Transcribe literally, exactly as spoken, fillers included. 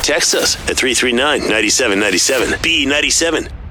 text us at three three nine, nine seven nine seven. B ninety-seven.